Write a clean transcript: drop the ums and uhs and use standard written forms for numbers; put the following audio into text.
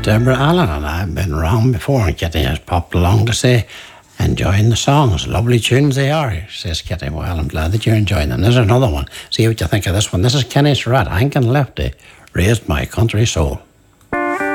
Deborah Allen, and I've been wrong before, and Kitty has popped along to say, enjoying the songs, lovely tunes they are, says Kitty. Well, I'm glad that you're enjoying them. There's another one. See what you think of this one. This is Kenny Surratt, Hank and Lefty, Raised My Country Soul.